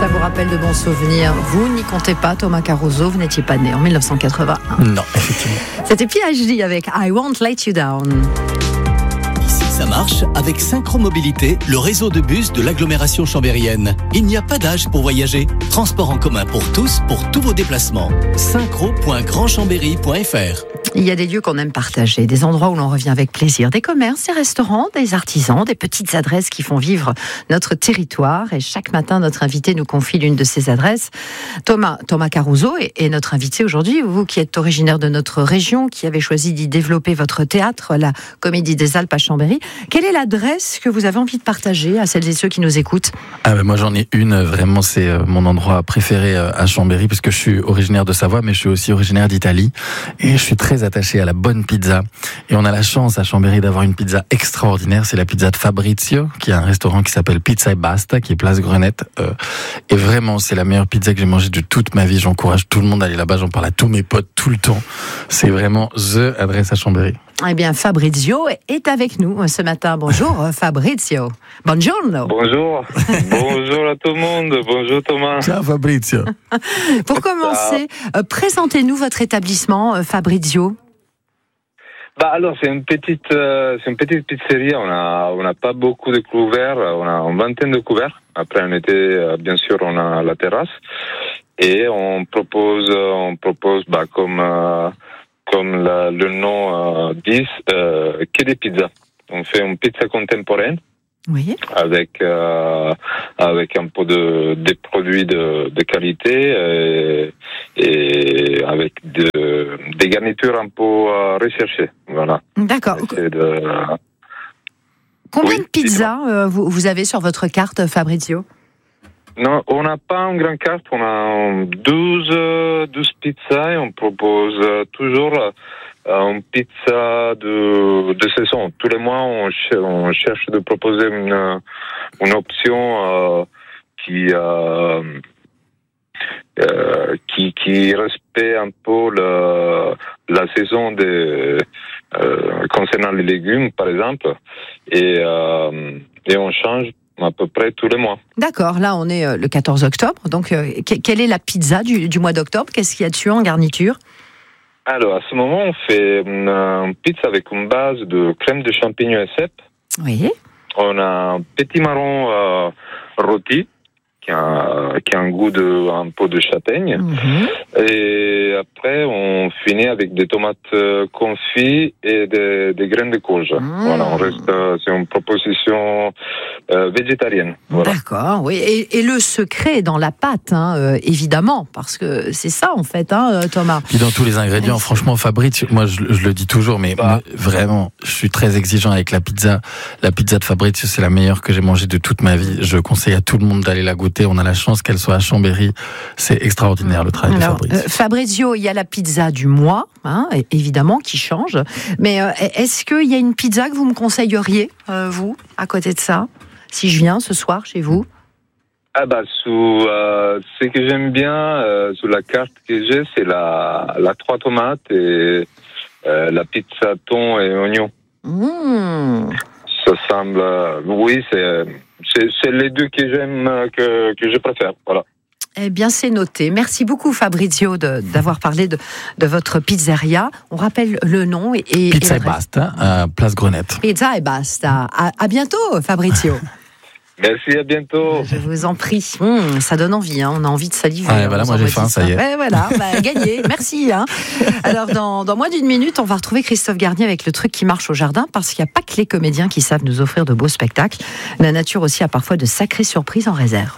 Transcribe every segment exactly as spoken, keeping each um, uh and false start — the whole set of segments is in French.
ça vous rappelle de bons souvenirs. Vous n'y comptez pas, Thomas Caruso, vous n'étiez pas né en dix-neuf cent quatre-vingt-un. Non, effectivement. C'était P H D avec I Won't Let You Down. Ici, ça marche avec Synchro Mobilité, le réseau de bus de l'agglomération chambérienne. Il n'y a pas d'âge pour voyager. Transport en commun pour tous, pour tous vos déplacements. synchro point grand chambéry point f r. Il y a des lieux qu'on aime partager, des endroits où l'on revient avec plaisir, des commerces, des restaurants, des artisans, des petites adresses qui font vivre notre territoire. Et chaque matin, notre invité nous confie l'une de ces adresses. Thomas, Thomas Caruso est, est notre invité aujourd'hui. Vous qui êtes originaire de notre région, qui avez choisi d'y développer votre théâtre, la Comédie des Alpes à Chambéry. Quelle est l'adresse que vous avez envie de partager à celles et ceux qui nous écoutent ? Ah ben moi j'en ai une, vraiment c'est mon endroit préféré à Chambéry, puisque je suis originaire de Savoie, mais je suis aussi originaire d'Italie. Et je suis très attaché à la bonne pizza. Et on a la chance à Chambéry d'avoir une pizza extraordinaire. C'est la pizza de Fabrizio, qui a un restaurant qui s'appelle Pizza e Basta, qui est place Grenette. Euh, et vraiment, c'est la meilleure pizza que j'ai mangée de toute ma vie. J'encourage tout le monde à aller là-bas. J'en parle à tous mes potes tout le temps. C'est vraiment the adresse à Chambéry. Eh bien, Fabrizio est avec nous ce matin. Bonjour, Fabrizio. Buongiorno. Bonjour. Bonjour à tout le monde. Bonjour Thomas. Ciao Fabrizio. Pour commencer, euh, présentez-nous votre établissement, euh, Fabrizio. Bah alors c'est une petite, euh, c'est une petite pizzeria. On a, on n'a pas beaucoup de couverts. On a une vingtaine de couverts. Après en été, euh, bien sûr, on a la terrasse et on propose, on propose, bah comme. Euh, Comme la, le nom euh, dit, euh, que des pizzas. On fait une pizza contemporaine. Oui. Avec euh, avec un peu de des produits de, de qualité et, et avec de, des garnitures un peu euh, recherchées. Voilà. D'accord. De... Combien oui, de pizzas euh, vous, vous avez sur votre carte, Fabrizio ? Non, on n'a pas une grande carte, on a douze, douze pizzas et on propose toujours une pizza de, de saison. Tous les mois, on, ch- on cherche de proposer une, une option euh, qui, euh, euh, qui qui respecte un peu le, la saison de, euh, concernant les légumes, par exemple, et, euh, et on change à peu près tous les mois. D'accord, là on est le quatorze octobre, donc euh, que, quelle est la pizza du, du mois d'octobre ? Qu'est-ce qu'il y a dessus en garniture ? Alors, à ce moment, on fait une, une pizza avec une base de crème de champignons et cèpes. Oui. On a un petit marron euh, rôti, qui a, qui a un goût de un peu de châtaigne. Mm-hmm. Et après, on finit avec des tomates confites et des, des graines de courge. Mm. Voilà, on reste, c'est une proposition euh, végétarienne. Voilà. D'accord, oui. Et, et le secret est dans la pâte, hein, euh, évidemment, parce que c'est ça, en fait, hein, Thomas. Puis dans tous les ingrédients, oui. Franchement, Fabrizio, moi, je, je le dis toujours, mais bah. moi, vraiment, je suis très exigeant avec la pizza. La pizza de Fabrizio, c'est la meilleure que j'ai mangée de toute ma vie. Je conseille à tout le monde d'aller la goûter. On a la chance qu'elle soit à Chambéry. C'est extraordinaire le travail Alors, de Fabrizio. Euh, Fabrizio, il y a la pizza du mois, hein, évidemment, qui change. Mais euh, est-ce qu'il y a une pizza que vous me conseilleriez, euh, vous, à côté de ça, si je viens ce soir chez vous ? Ah bah, sous, euh, ce que j'aime bien, euh, sous la carte que j'ai, c'est la, la trois tomates et euh, la pizza thon et oignon. Mmh. Ça semble, euh, oui, c'est, c'est, c'est les deux que j'aime, que, que je préfère, voilà. Eh bien, c'est noté. Merci beaucoup, Fabrizio, de, d'avoir parlé de, de votre pizzeria. On rappelle le nom et... et Pizza et e Basta, à Place Grenette. Pizza e Basta. À, à bientôt, Fabrizio. Merci, à bientôt. Je vous en prie. Mmh, ça donne envie, hein. On a envie de saliver. Ah, voilà, moi j'ai faim, ça y est. Ouais, voilà, bah, gagné. Merci. Hein. Alors, dans, dans moins d'une minute, on va retrouver Christophe Garnier avec le truc qui marche au jardin, parce qu'il n'y a pas que les comédiens qui savent nous offrir de beaux spectacles. La nature aussi a parfois de sacrées surprises en réserve.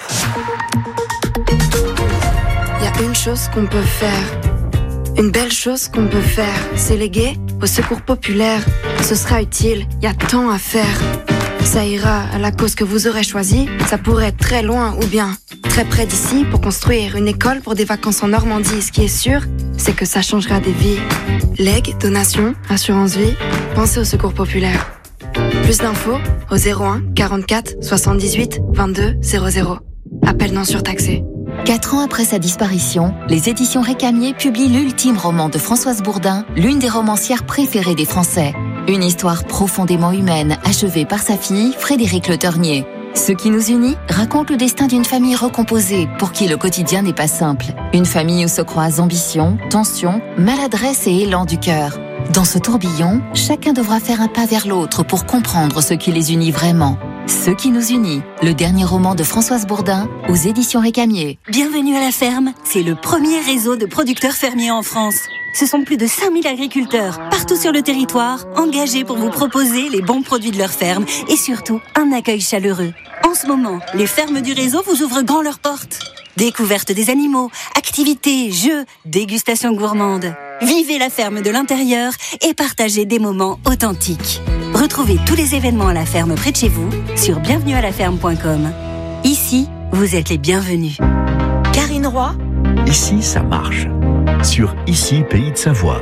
Il y a une chose qu'on peut faire, une belle chose qu'on peut faire, c'est léguer au secours populaire. Ce sera utile, il y a tant à faire. Ça ira à la cause que vous aurez choisie. Ça pourrait être très loin ou bien très près d'ici pour construire une école pour des vacances en Normandie. Ce qui est sûr, c'est que ça changera des vies. Legs, donations, assurance vie, pensez au secours populaire. Plus d'infos au zéro un quarante-quatre soixante-dix-huit vingt-deux zéro zéro. Appel non surtaxé. Quatre ans après sa disparition, les éditions Récamier publient l'ultime roman de Françoise Bourdin, l'une des romancières préférées des Français. Une histoire profondément humaine, achevée par sa fille, Frédérique Le Ternier. Ce qui nous unit raconte le destin d'une famille recomposée pour qui le quotidien n'est pas simple. Une famille où se croisent ambition, tension, maladresse et élan du cœur. Dans ce tourbillon, chacun devra faire un pas vers l'autre pour comprendre ce qui les unit vraiment. Ce qui nous unit, le dernier roman de Françoise Bourdin aux éditions Récamier. Bienvenue à la ferme, c'est le premier réseau de producteurs fermiers en France. Ce sont plus de cinq mille agriculteurs, partout sur le territoire, engagés pour vous proposer les bons produits de leur ferme et surtout un accueil chaleureux. En ce moment, les fermes du réseau vous ouvrent grand leurs portes. Découverte des animaux, activités, jeux, dégustations gourmandes. Vivez la ferme de l'intérieur et partagez des moments authentiques. Retrouvez tous les événements à la ferme près de chez vous sur bienvenue à la ferme point com. Ici, vous êtes les bienvenus. Karine Roy. Ici, ça marche. Sur Ici, Pays de Savoie.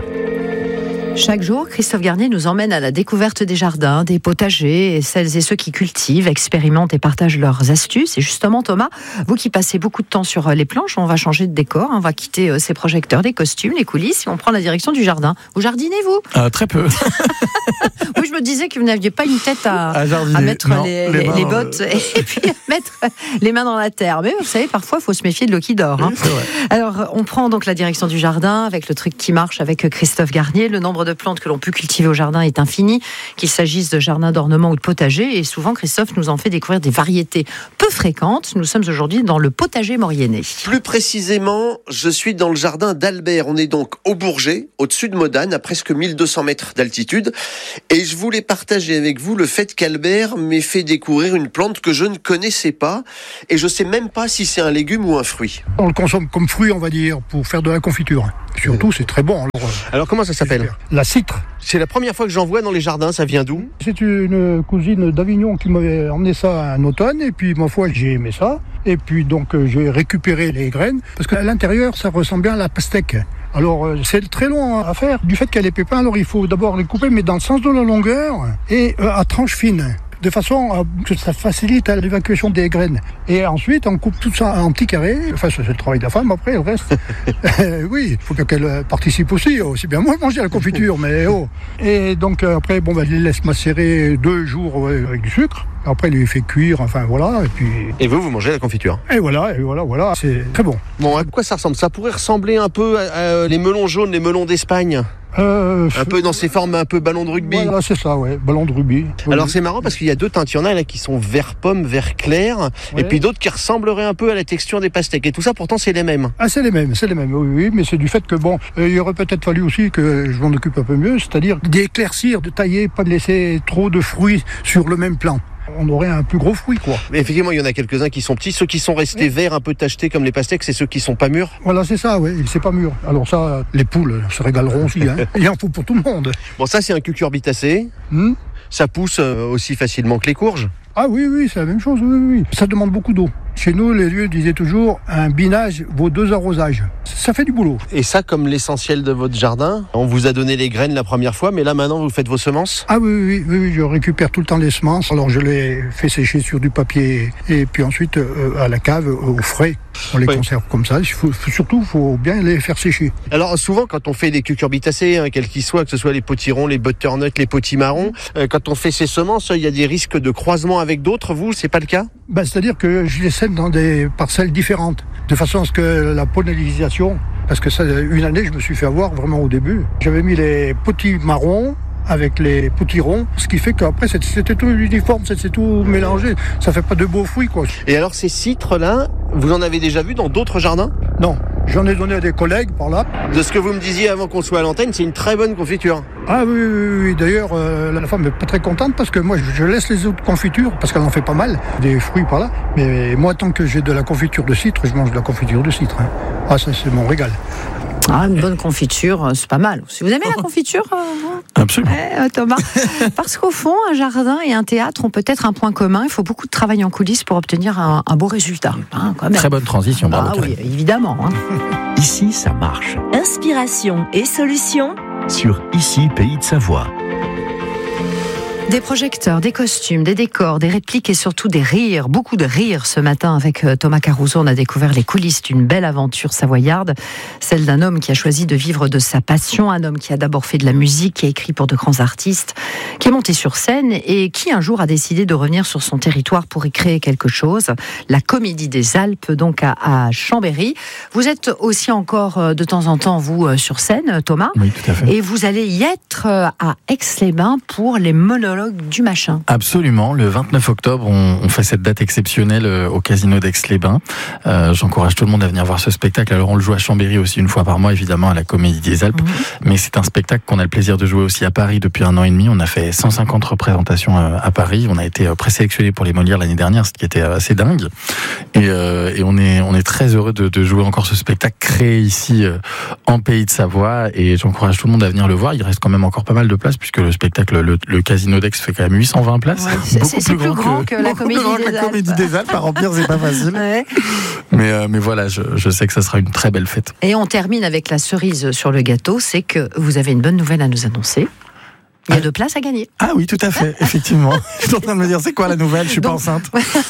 Chaque jour, Christophe Garnier nous emmène à la découverte des jardins, des potagers, et celles et ceux qui cultivent, expérimentent et partagent leurs astuces. Et justement, Thomas, vous qui passez beaucoup de temps sur les planches, on va changer de décor, on va quitter ses projecteurs, les costumes, les coulisses, et on prend la direction du jardin. Vous jardinez, vous ? euh, Très peu. Oui, je me disais que vous n'aviez pas une tête à, à, à mettre non, les, les, les bottes euh... et puis à mettre les mains dans la terre. Mais vous savez, parfois, il faut se méfier de l'eau qui dort. Hein. Alors, on prend donc la direction du jardin avec le truc qui marche avec Christophe Garnier. Le nombre de plantes que l'on peut cultiver au jardin est infini, qu'il s'agisse de jardins d'ornement ou de potager. Et souvent, Christophe nous en fait découvrir des variétés peu fréquentes. Nous sommes aujourd'hui dans le potager mauriennais. Plus précisément, je suis dans le jardin d'Albert. On est donc au Bourget, au-dessus de Modane, à presque mille deux cents mètres d'altitude. Et je voulais partager avec vous le fait qu'Albert m'ait fait découvrir une plante que je ne connaissais pas. Et je ne sais même pas si c'est un légume ou un fruit. On le consomme comme fruit, on va dire, pour faire de la confiture. Surtout, c'est très bon. Alors, Alors comment ça s'appelle ? La citre. C'est la première fois que j'en vois dans les jardins, ça vient d'où ? C'est une cousine d'Avignon qui m'avait emmené ça un automne, et puis ma foi, j'ai aimé ça. Et puis donc, j'ai récupéré les graines, parce qu'à l'intérieur, ça ressemble bien à la pastèque. Alors, c'est très long à faire. Du fait qu'elle est pépin, alors il faut d'abord les couper, mais dans le sens de la longueur, et à tranches fines, de façon à que ça facilite l'évacuation des graines. Et ensuite, on coupe tout ça en petits carrés. Enfin, c'est le travail de la femme, après, le reste. Oui, il faut qu'elle participe aussi. Aussi bien moi manger la confiture, mais oh. Et donc, après, bon, ben, elle les laisse macérer deux jours avec du sucre. Après, il les fait cuire, enfin, voilà. Et puis... Et vous, vous mangez la confiture ? Et voilà, et voilà, voilà. C'est très bon. Bon, à quoi ça ressemble ? Ça pourrait ressembler un peu à, à les melons jaunes, les melons d'Espagne ? Euh, un peu dans ces formes un peu ballon de rugby. Voilà, c'est ça, ouais, ballon de rugby. Oui. Alors c'est marrant parce qu'il y a deux teintes. Il y en a là qui sont vert pomme, vert clair, ouais. Et puis d'autres qui ressembleraient un peu à la texture des pastèques. Et tout ça, pourtant, c'est les mêmes. Ah, c'est les mêmes, c'est les mêmes. Oui, oui, mais c'est du fait que bon, euh, il aurait peut-être fallu aussi que je m'en occupe un peu mieux, c'est-à-dire d'éclaircir, de tailler, pas de laisser trop de fruits sur le même plan. On aurait un plus gros fruit, quoi. Mais effectivement, il y en a quelques-uns qui sont petits. Ceux qui sont restés oui. verts, un peu tachetés comme les pastèques, c'est ceux qui sont pas mûrs. Voilà, c'est ça, oui. C'est pas mûr. Alors ça, les poules se régaleront aussi. Hein. Il en faut pour tout le monde. Bon, ça, c'est un cucurbitacé. Hmm. Ça pousse aussi facilement que les courges. Ah oui, oui, c'est la même chose, oui, oui. Ça demande beaucoup d'eau. Chez nous, les lieux disaient toujours un binage vaut deux arrosages. Ça fait du boulot. Et ça, comme l'essentiel de votre jardin, on vous a donné les graines la première fois, mais là maintenant vous faites vos semences ? Ah oui, oui, oui, oui, je récupère tout le temps les semences. Alors je les fais sécher sur du papier et puis ensuite euh, à la cave, au frais. On les oui. conserve comme ça. Il faut, surtout, il faut bien les faire sécher. Alors souvent, quand on fait des cucurbitacées, hein, quels qu'ils soient, que ce soit les potirons, les butternuts, les potimarrons, euh, quand on fait ces semences, il y a des risques de croisement avec d'autres. Vous, c'est pas le cas ? Ben, c'est-à-dire que je les sème dans des parcelles différentes, de façon à ce que la pollinisation, parce que ça, une année, je me suis fait avoir vraiment au début. J'avais mis les potimarrons avec les potirons, ce qui fait qu'après c'était tout uniforme, c'était tout mélangé, ça fait pas de beaux fruits, quoi. Et alors ces citres-là, vous en avez déjà vu dans d'autres jardins ? Non, j'en ai donné à des collègues par là. De ce que vous me disiez avant qu'on soit à l'antenne, c'est une très bonne confiture. Ah oui, oui, oui. D'ailleurs, euh, la femme n'est pas très contente parce que moi je laisse les autres confitures, parce qu'elle en fait pas mal, des fruits par là, mais moi tant que j'ai de la confiture de citre, je mange de la confiture de citre. Hein. Ah ça c'est mon régal. Ah, une bonne confiture, c'est pas mal. Si vous aimez la confiture, euh, absolument, ouais, Thomas. Parce qu'au fond, un jardin et un théâtre ont peut-être un point commun. Il faut beaucoup de travail en coulisses pour obtenir un, un beau résultat. Hein, quand même. Très bonne transition, bravo. Ah oui, évidemment. Hein. Ici, ça marche. Inspiration et solutions sur Ici, Pays de Savoie. Des projecteurs, des costumes, des décors, des répliques et surtout des rires, beaucoup de rires ce matin avec Thomas Caruso. On a découvert les coulisses d'une belle aventure savoyarde, celle d'un homme qui a choisi de vivre de sa passion, un homme qui a d'abord fait de la musique, qui a écrit pour de grands artistes, qui est monté sur scène et qui un jour a décidé de revenir sur son territoire pour y créer quelque chose. La Comédie des Alpes, donc à, à Chambéry. Vous êtes aussi encore de temps en temps, vous, sur scène, Thomas. Oui, tout à fait. Et vous allez y être à Aix-les-Bains pour les monologues du machin. Absolument, le vingt-neuf octobre, on, on fait cette date exceptionnelle au Casino d'Aix-les-Bains. Euh, j'encourage tout le monde à venir voir ce spectacle. Alors on le joue à Chambéry aussi une fois par mois, évidemment, à la Comédie des Alpes. Mmh. Mais c'est un spectacle qu'on a le plaisir de jouer aussi à Paris depuis un an et demi. On a fait cent cinquante représentations à Paris. On a été présélectionné pour les Molières l'année dernière, ce qui était assez dingue. Et, euh, et on est on est très heureux de, de jouer encore ce spectacle créé ici euh, en Pays de Savoie. Et j'encourage tout le monde à venir le voir. Il reste quand même encore pas mal de places puisque le spectacle, le, le Casino d'Aix fait quand même huit cent vingt places. Ouais, c'est, c'est, c'est plus, plus grand que, que la Comédie des Alpes. La Comédie des Alpes, à remplir, c'est pas facile. Ouais. Mais, euh, mais voilà, je, je sais que ça sera une très belle fête. Et on termine avec la cerise sur le gâteau, c'est que vous avez une bonne nouvelle à nous annoncer. Il y a ah. deux places à gagner. Ah oui, tout à fait, effectivement. Je suis en train de me dire, c'est quoi la nouvelle ? Je suis Donc, pas enceinte.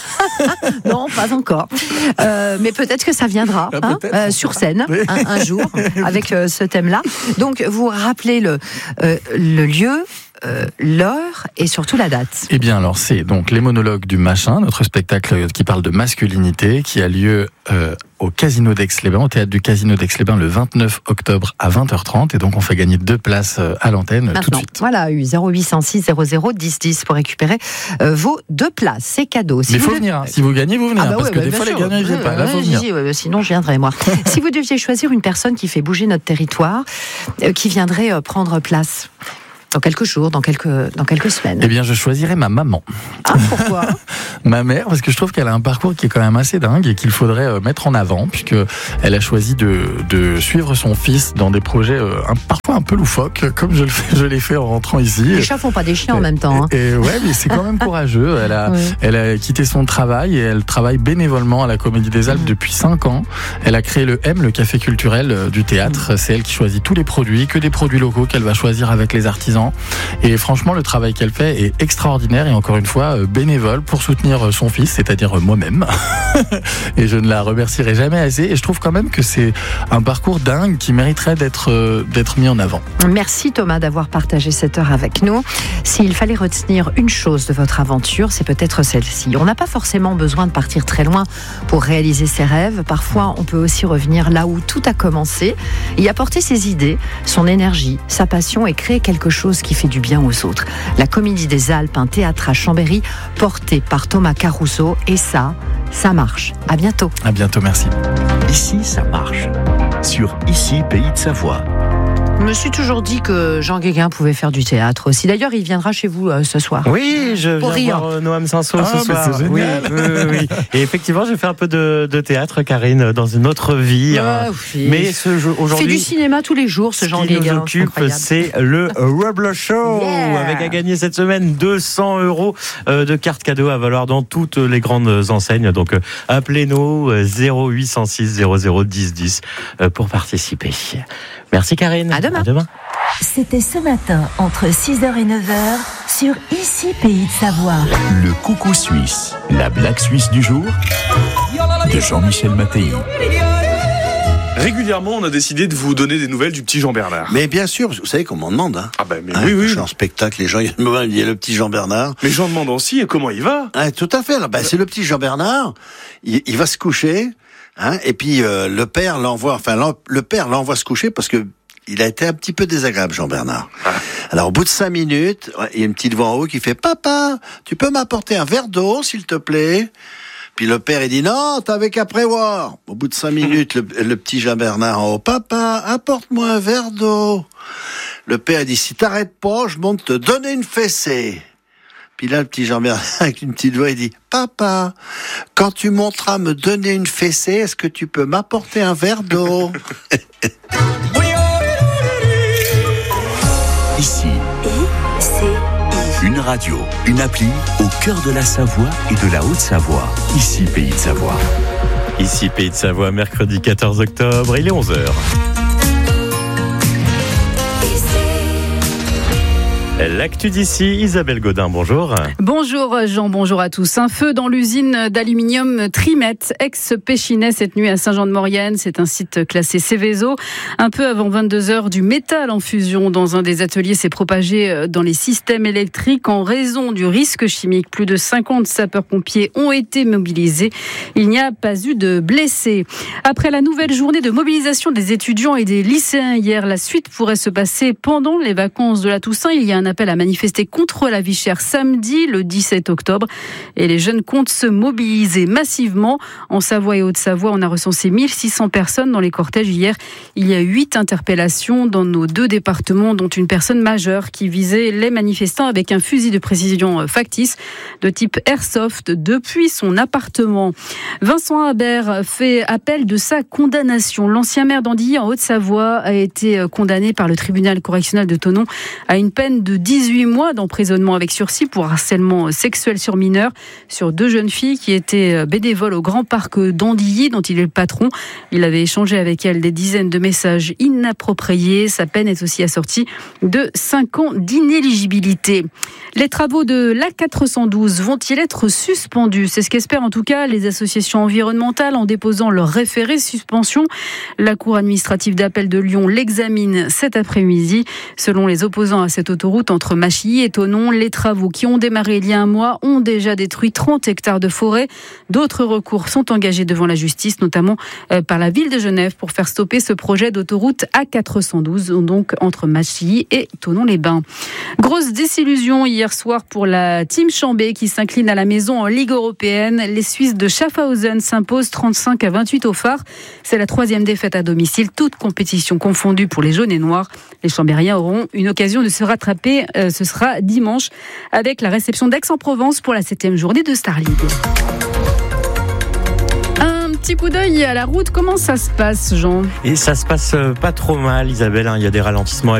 Non, pas encore. Euh, mais peut-être que ça viendra ah, hein, euh, sur scène oui. un, un jour avec euh, ce thème-là. Donc, vous rappelez le, euh, le lieu. Euh, l'heure et surtout la date. Eh bien alors c'est donc les monologues du machin, notre spectacle qui parle de masculinité, qui a lieu euh, au Casino d'Aix-les-Bains, au théâtre du Casino d'Aix-les-Bains le vingt-neuf octobre à vingt heures trente et donc on fait gagner deux places à l'antenne Maintenant, tout de suite. Voilà, zéro huit cent six zéro zéro dix dix pour récupérer euh, vos deux places, c'est cadeau. Si Mais il faut venir, hein. Si vous gagnez, vous venez, ah bah parce ouais, que bah des fois sûr. Les gagnants ne viennent pas, là faut venir. Dis, ouais, sinon je viendrai moi. Si vous deviez choisir une personne qui fait bouger notre territoire, euh, qui viendrait euh, prendre place dans quelques jours, dans quelques, dans quelques semaines. Eh bien, je choisirais ma maman. Ah, pourquoi ? Ma mère, parce que je trouve qu'elle a un parcours qui est quand même assez dingue et qu'il faudrait mettre en avant, puisque elle a choisi de, de suivre son fils dans des projets un, parfois un peu loufoques, comme je, le fais, je l'ai fait en rentrant ici. Les chats font pas des chiens en même temps. Hein. Et, et ouais, mais c'est quand même courageux. Elle a, oui. elle a quitté son travail et elle travaille bénévolement à la Comédie des Alpes mmh. depuis cinq ans. Elle a créé le M, le café culturel du théâtre. Mmh. C'est elle qui choisit tous les produits, que des produits locaux qu'elle va choisir avec les artisans. Et franchement, le travail qu'elle fait est extraordinaire et encore une fois bénévole pour soutenir son fils, c'est-à-dire moi-même. Et je ne la remercierai jamais assez. Et je trouve quand même que c'est un parcours dingue qui mériterait d'être, d'être mis en avant. Merci Thomas d'avoir partagé cette heure avec nous. S'il fallait retenir une chose de votre aventure, c'est peut-être celle-ci. On n'a pas forcément besoin de partir très loin pour réaliser ses rêves. Parfois, on peut aussi revenir là où tout a commencé, y apporter ses idées, son énergie, sa passion et créer quelque chose qui fait du bien aux autres. La Comédie des Alpes, un théâtre à Chambéry, porté par Thomas Caruso. Et ça, ça marche. À bientôt. À bientôt, merci. Ici, ça marche. Sur Ici, Pays de Savoie. Je me suis toujours dit que Jean Guéguin pouvait faire du théâtre aussi. D'ailleurs, il viendra chez vous euh, ce soir. Oui, je Pour viens rire. voir euh, Noam Sanso ah, ce soir. C'est oui, oui, oui, oui. Et effectivement, j'ai fait un peu de, de théâtre, Karine, dans une autre vie. Ouais, hein. oui. Mais ce jeu, aujourd'hui, fait du cinéma tous les jours, ce Jean Guéguin. Ce qui nous occupe, c'est le Rubble Show, yeah. Avec à gagner cette semaine deux cents euros de cartes cadeaux à valoir dans toutes les grandes enseignes. Donc, appelez-nous zéro huit cent six zéro zéro dix dix pour participer. Merci Karine. À demain. À demain. C'était ce matin, entre six heures et neuf heures, sur Ici, Pays de Savoie. Le coucou suisse, la blague suisse du jour, de Jean-Michel Mattei. Régulièrement, on a décidé de vous donner des nouvelles du petit Jean Bernard. Mais bien sûr, vous savez qu'on m'en demande. Hein. Ah ben, mais hein, oui, oui. Je suis en spectacle, les gens, il y a le petit Jean Bernard. Mais j'en demande aussi, et comment il va ? Hein, tout à fait. Là, ben, c'est le petit Jean Bernard. Il, il va se coucher, hein, et puis euh, le père l'envoie. Enfin, le père l'envoie se coucher parce que il a été un petit peu désagréable, Jean Bernard. Ah. Alors, au bout de cinq minutes, il y a une petite voix en haut qui fait « Papa, tu peux m'apporter un verre d'eau, s'il te plaît ?» Puis le père, il dit « Non, t'avais qu'à prévoir. » Au bout de cinq minutes, le, le petit Jean Bernard en haut « Papa, apporte-moi un verre d'eau. » Le père, il dit « Si t'arrêtes pas, je monte te donner une fessée. » Puis là, le petit Jean Bernard, avec une petite voix, il dit « Papa, quand tu monteras me donner une fessée, est-ce que tu peux m'apporter un verre d'eau ?» Ici, une radio, une appli au cœur de la Savoie et de la Haute-Savoie. Ici, Pays de Savoie. Ici, Pays de Savoie, mercredi quatorze octobre, il est onze heures. L'actu d'ici, Isabelle Godin, bonjour. Bonjour Jean, bonjour à tous. Un feu dans l'usine d'aluminium Trimet, ex-Péchinet, cette nuit à Saint-Jean-de-Maurienne. C'est un site classé Céveso. Un peu avant vingt-deux heures, du métal en fusion dans un des ateliers s'est propagé dans les systèmes électriques en raison du risque chimique. Plus de cinquante sapeurs-pompiers ont été mobilisés. Il n'y a pas eu de blessés. Après la nouvelle journée de mobilisation des étudiants et des lycéens hier, la suite pourrait se passer pendant les vacances de la Toussaint. Il y a un appel à manifester contre la vie chère samedi, le dix-sept octobre. Et les jeunes comptent se mobiliser massivement. En Savoie et Haute-Savoie, on a recensé mille six cents personnes dans les cortèges hier. Il y a huit interpellations dans nos deux départements, dont une personne majeure qui visait les manifestants avec un fusil de précision factice de type Airsoft depuis son appartement. Vincent Habert fait appel de sa condamnation. L'ancien maire d'Andilly en Haute-Savoie a été condamné par le tribunal correctionnel de Thonon à une peine de dix-huit mois d'emprisonnement avec sursis pour harcèlement sexuel sur mineurs sur deux jeunes filles qui étaient bénévoles au Grand Parc d'Andilly, dont il est le patron. Il avait échangé avec elles des dizaines de messages inappropriés. Sa peine est aussi assortie de cinq ans d'inéligibilité. Les travaux de l'A quatre cent douze vont-ils être suspendus ? C'est ce qu'espèrent en tout cas les associations environnementales en déposant leur référé suspension. La Cour administrative d'appel de Lyon l'examine cet après-midi. Selon les opposants à cette autoroute entre Machilly et Thonon, les travaux qui ont démarré il y a un mois ont déjà détruit trente hectares de forêt. D'autres recours sont engagés devant la justice, notamment par la ville de Genève, pour faire stopper ce projet d'autoroute A quatre cent douze, donc entre Machilly et Thonon-les-Bains. Grosse désillusion hier soir pour la Team Chambé qui s'incline à la maison en Ligue européenne. Les Suisses de Schaffhausen s'imposent trente-cinq à vingt-huit au phare. C'est la troisième défaite à domicile, toute compétition confondue pour les jaunes et noirs. Les Chambériens auront une occasion de se rattraper. Euh, ce sera dimanche avec la réception d'Aix-en-Provence pour la septième journée de Star League. Un petit coup d'œil à la route, comment ça se passe, Jean ? Et ça se passe pas trop mal, Isabelle. Il y a des ralentissements